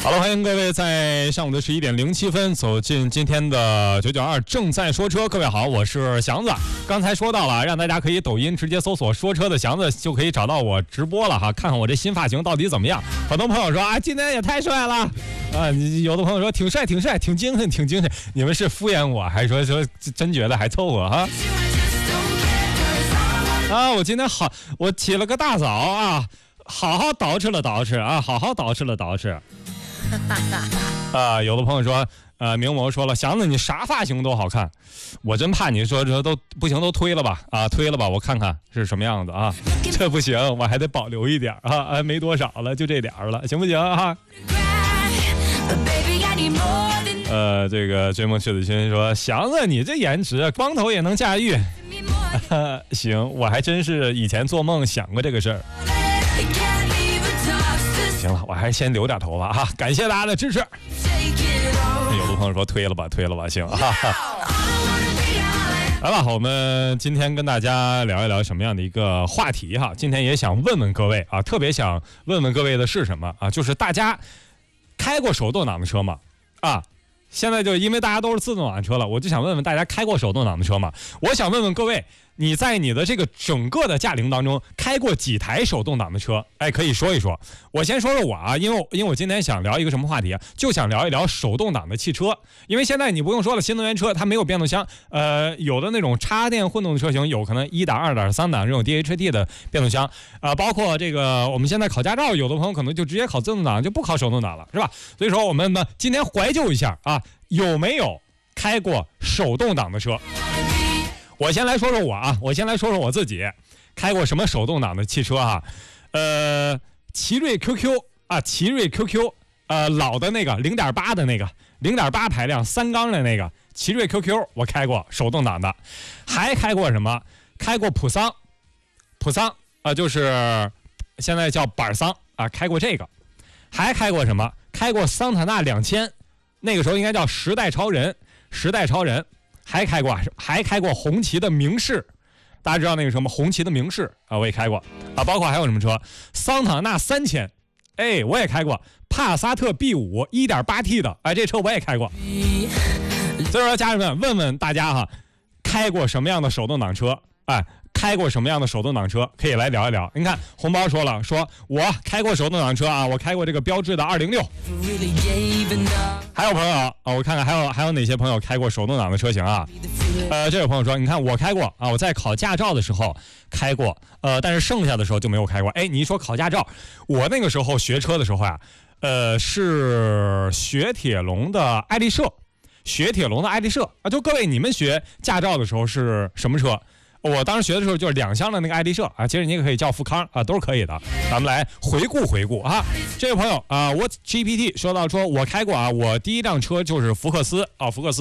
好了，欢迎各位在上午的11点07分走进今天的992正在说车。各位好，我是祥子。刚才说到了，让大家可以抖音直接搜索说车的祥子就可以找到我直播了哈，看看我这新发型到底怎么样。很多朋友说啊，今天也太帅了啊，有的朋友说挺帅挺帅挺精神挺精神，你们是敷衍我还是说真觉得还凑合哈？啊，我今天好，我起了个大早啊，好好捯饬了捯饬啊，好好捯饬了捯饬。有的朋友说，明魔说了，祥子你啥发型都好看，我真怕你说这都不行，都推了吧啊，推了吧，我看看是什么样子啊，这不行，我还得保留一点啊，没多少了，就这点了，行不行啊？这个追梦赤子君说，祥子你这颜值，光头也能驾驭。行，我还真是以前做梦想过这个事儿。行了，我还是先留点头发哈，感谢大家的支持。有的朋友说推了吧，推了吧，行哈。来吧，我们今天跟大家聊一聊什么样的一个话题哈？今天也想问问各位啊，特别想问问各位的是什么啊？就是大家开过手动挡的车吗？啊，现在就因为大家都是自动挡车了，我就想问问大家开过手动挡的车吗？我想问问各位，你在你的这个整个的驾龄当中开过几台手动挡的车？哎，可以说一说。我先说说我啊，因为我今天想聊一个什么话题啊？就想聊一聊手动挡的汽车。因为现在你不用说了，新能源车它没有变速箱，有的那种插电混动的车型有可能1档、2档、3档这种 DHT 的变速箱，包括这个我们现在考驾照，有的朋友可能就直接考自动挡，就不考手动挡了，是吧？所以说我们呢今天怀旧一下啊，有没有开过手动挡的车？我先来说说我啊，我先来说说我自己开过什么手动挡的汽车啊？奇瑞 QQ 啊，奇瑞 QQ， 老的那个 0.8 的那个0.8排量3缸的那个奇瑞 QQ 我开过手动挡的，还开过什么？开过普桑啊，就是现在叫板桑啊，开过这个，还开过什么？开过桑塔纳2000，那个时候应该叫时代超人，还开过红旗的明仕，大家知道那个什么红旗的明仕啊，我也开过啊，包括还有什么车，桑塔纳3000，哎，我也开过，帕萨特 B5 1.8T 的，哎，这车我也开过。所以说，家人们，问问大家哈，开过什么样的手动挡车？哎，开过什么样的手动挡车？可以来聊一聊。你看，红包说了，说我开过手动挡车啊，我开过这个标致的206。还有朋友啊，我看看还有哪些朋友开过手动挡的车型啊？这位朋友说，你看我开过啊，我在考驾照的时候开过，但是剩下的时候就没有开过。哎，你一说考驾照，我那个时候学车的时候啊，是雪铁龙的爱丽舍，啊，就各位你们学驾照的时候是什么车？我当时学的时候就是2厢的那个爱丽舍啊，其实你也可以叫富康啊，都是可以的。咱们来回顾啊。这位朋友啊，What GPT 说到说，我开过啊，我第一辆车就是福克斯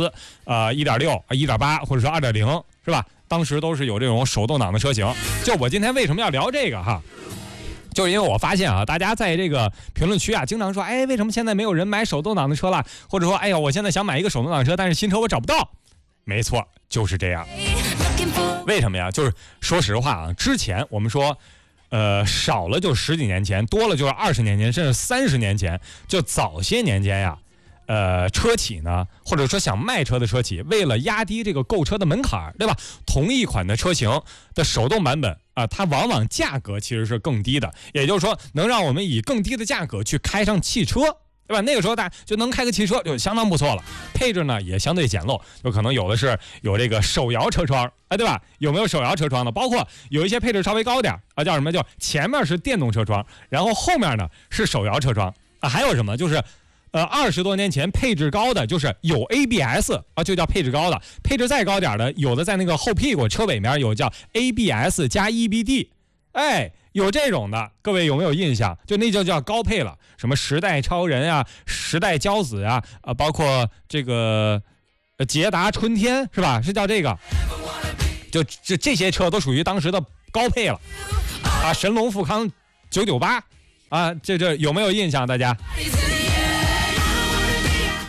1.6、1.8或者说2.0，是吧？当时都是有这种手动挡的车型。就我今天为什么要聊这个哈？就是因为我发现啊，大家在这个评论区啊，经常说，哎，为什么现在没有人买手动挡的车了？或者说，哎呀，我现在想买一个手动挡车，但是新车我找不到。没错，就是这样。为什么呀？就是说实话啊，之前我们说，少了就10几年前，多了就是20年前，甚至30年前，就早些年间呀，车企呢，或者说想卖车的车企，为了压低这个购车的门槛，对吧？同一款的车型的手动版本啊，它往往价格其实是更低的，也就是说，能让我们以更低的价格去开上汽车。对吧？那个时候大家就能开个汽车就相当不错了，配置呢也相对简陋，就可能有的是有这个手摇车窗，哎，对吧？有没有手摇车窗的？包括有一些配置稍微高点啊，叫什么？叫前面是电动车窗，然后后面呢是手摇车窗啊。还有什么？就是20多年前配置高的就是有 ABS 啊，就叫配置高的。配置再高点的，有的在那个后屁股车尾面有叫 ABS 加 EBD， 哎。有这种的，各位有没有印象？就那就叫高配了，什么时代超人啊、时代骄子啊，包括这个捷达春天是吧？是叫这个，就这些车都属于当时的高配了啊。神龙富康998啊，这有没有印象？大家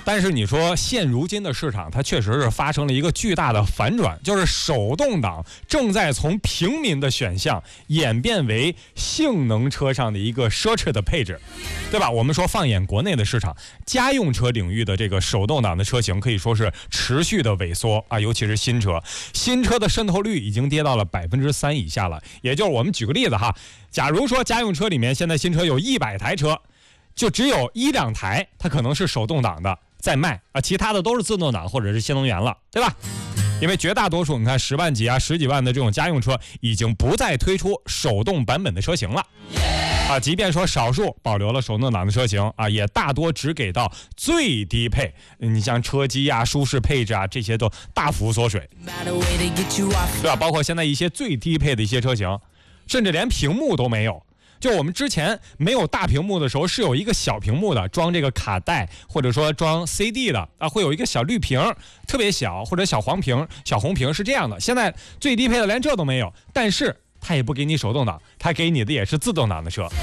但是你说现如今的市场，它确实是发生了一个巨大的反转，就是手动挡正在从平民的选项演变为性能车上的一个奢侈的配置，对吧？我们说放眼国内的市场，家用车领域的这个手动挡的车型可以说是持续的萎缩啊，尤其是新车的渗透率已经跌到了3%以下了。也就是我们举个例子哈，假如说家用车里面现在新车有100台车，就只有1-2台它可能是手动挡的在卖啊，其他的都是自动挡或者是新能源了，对吧？因为绝大多数你看10万几啊、10几万的这种家用车已经不再推出手动版本的车型了啊，即便说少数保留了手动挡的车型啊，也大多只给到最低配。你像车机啊、舒适配置啊，这些都大幅缩水，对吧？包括现在一些最低配的一些车型，甚至连屏幕都没有。就我们之前没有大屏幕的时候，是有一个小屏幕的，装这个卡带或者说装 CD 的啊，会有一个小绿屏，特别小，或者小黄屏、小红屏是这样的。现在最低配的连这都没有，但是它也不给你手动挡，它给你的也是自动挡的车。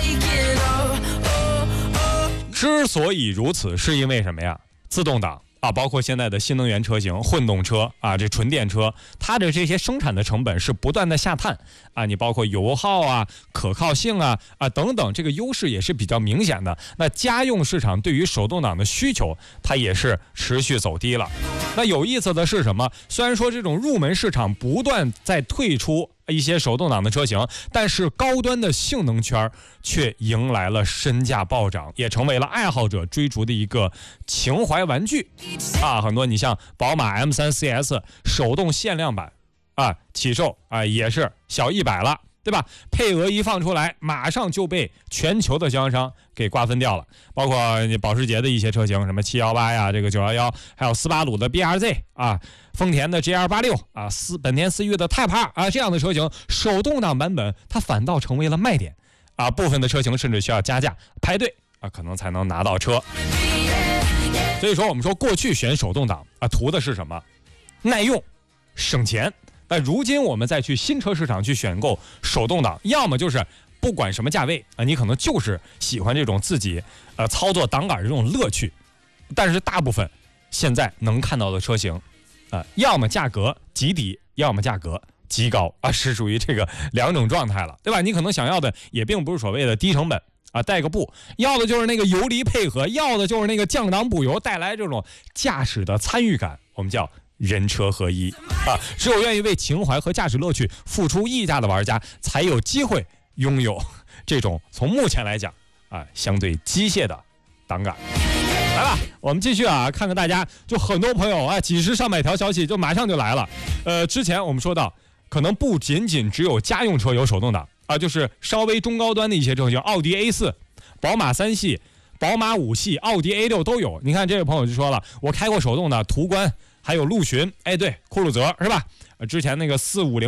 之所以如此，是因为什么呀？自动挡啊，包括现在的新能源车型、混动车啊，这纯电车，它的这些生产的成本是不断的下探啊，你包括油耗啊、可靠性啊等等，这个优势也是比较明显的。那家用市场对于手动挡的需求，它也是持续走低了。那有意思的是什么？虽然说这种入门市场不断在退出一些手动挡的车型，但是高端的性能圈却迎来了身价暴涨，也成为了爱好者追逐的一个情怀玩具啊。很多你像宝马 M3 CS 手动限量版啊，起售啊也是小100了，对吧？配额一放出来，马上就被全球的经销商给瓜分掉了。包括保时捷的一些车型，什么718呀、这个911，还有斯巴鲁的 BRZ 啊，丰田的 GL86 啊，本田思域的泰帕啊，这样的车型手动挡版本它反倒成为了卖点啊，部分的车型甚至需要加价排队啊，可能才能拿到车。所以说我们说过去选手动挡啊，图的是什么？耐用、省钱。但如今我们再去新车市场去选购手动挡，要么就是不管什么价位啊，你可能就是喜欢这种自己操作挡杆的这种乐趣。但是大部分现在能看到的车型要么价格极低，要么价格极高啊，是属于这个两种状态了，对吧？你可能想要的也并不是所谓的低成本啊，带个步，要的就是那个油离配合，要的就是那个降档补油带来这种驾驶的参与感，我们叫人车合一啊！只有愿意为情怀和驾驶乐趣付出溢价的玩家，才有机会拥有这种从目前来讲啊相对机械的挡杆。来吧，我们继续啊，看看大家就很多朋友啊，几十上百条消息就马上就来了。之前我们说到，可能不仅仅只有家用车有手动挡啊，就是稍微中高端的一些车型，奥迪 A4、宝马3系、宝马5系、奥迪 A6 都有。你看这位朋友就说了，我开过手动的途观，还有陆巡，哎，对，酷路泽是吧？之前那个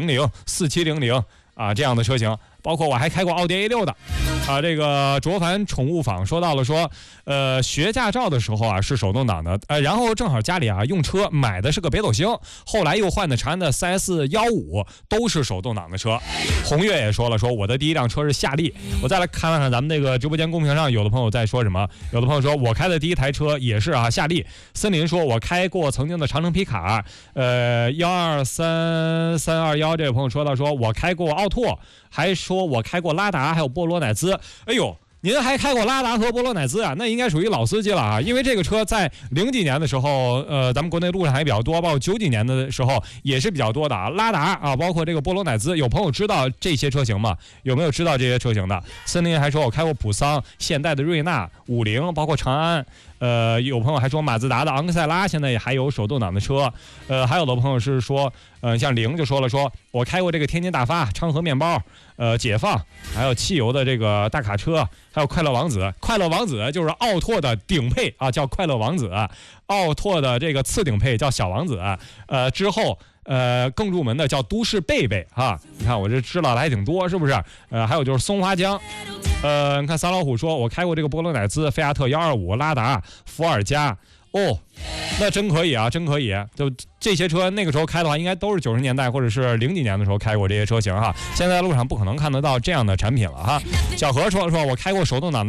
4500、4700啊这样的车型，包括我还开过奥迪 A6 的啊。这个卓凡宠物坊说到了说，学驾照的时候啊是手动挡的，然后正好家里啊用车买的是个北斗星，后来又换的长安的 CS15，都是手动挡的车。红月也说了，说我的第一辆车是夏利。我再来看看咱们那个直播间公屏上有的朋友在说什么，有的朋友说我开的第一台车也是啊夏利。森林说我开过曾经的长城皮卡，123321这位朋友说到说我开过奥拓，还说我开过拉达，还有波罗乃兹。哎呦，您还开过拉达和波罗乃兹啊？那应该属于老司机了啊！因为这个车在00几年的时候，咱们国内路上还比较多，包括90几年的时候也是比较多的啊。拉达啊，包括这个波罗乃兹，有朋友知道这些车型吗？有没有知道这些车型的？森林还说我开过普桑、现代的瑞纳、50，包括长安。有朋友还说马自达的昂克赛拉现在也还有手动挡的车。还有的朋友是说，像零就说了，说我开过这个天津大发、昌河面包、解放，还有汽油的这个大卡车，还有快乐王子。快乐王子就是奥拓的顶配啊，叫快乐王子；奥拓的这个次顶配叫小王子。之后更入门的叫都市贝贝哈。你看我这知道的还挺多，是不是？还有就是松花江。你看三老虎说我开过这个波罗乃兹、菲亚特125、拉达、伏尔加。哦，那真可以啊，真可以！就这些车那个时候开的话，应该都是90年代或者是00几年的时候开过这些车型哈。现在路上不可能看得到这样的产品了哈。小何说我开过手动挡的